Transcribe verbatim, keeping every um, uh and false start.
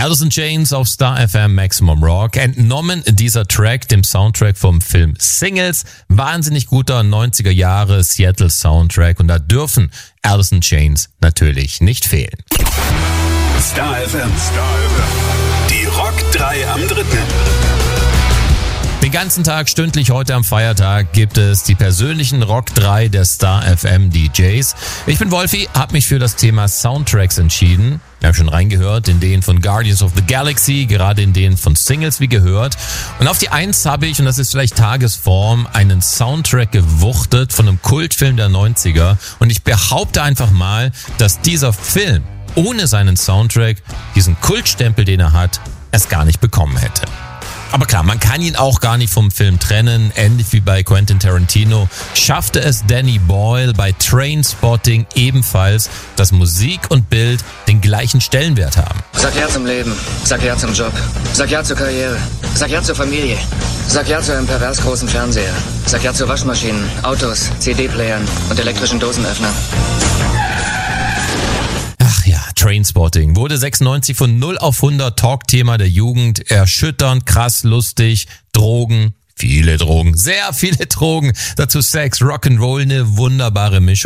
Alice in Chains auf Star F M Maximum Rock. Entnommen dieser Track dem Soundtrack vom Film Singles. Wahnsinnig guter neunziger Jahre Seattle Soundtrack. Und da dürfen Alice in Chains natürlich nicht fehlen. Star F M. Star F M. Die Rock drei am dritten. Den ganzen Tag, stündlich heute am Feiertag, gibt es die persönlichen Rock drei der Star F M D Js. Ich bin Wolfi, habe mich für das Thema Soundtracks entschieden. Wir haben schon reingehört in den von Guardians of the Galaxy, gerade in den von Singles wie gehört. Und auf die Eins habe ich, und das ist vielleicht Tagesform, einen Soundtrack gewuchtet von einem Kultfilm der neunziger. Und ich behaupte einfach mal, dass dieser Film ohne seinen Soundtrack, diesen Kultstempel, den er hat, es gar nicht bekommen hätte. Aber klar, man kann ihn auch gar nicht vom Film trennen. Ähnlich wie bei Quentin Tarantino schaffte es Danny Boyle bei Trainspotting ebenfalls, dass Musik und Bild den gleichen Stellenwert haben. Sag ja zum Leben, sag ja zum Job, sag ja zur Karriere, sag ja zur Familie, sag ja zu einem pervers großen Fernseher, sag ja zu Waschmaschinen, Autos, C D-Playern und elektrischen Dosenöffnern. Ach ja, Trainspotting wurde sechsundneunzig von null auf hundert Talkthema der Jugend. Erschütternd, krass, lustig, Drogen, viele Drogen, sehr viele Drogen. Dazu Sex, Rock'n'Roll, eine wunderbare Mischung.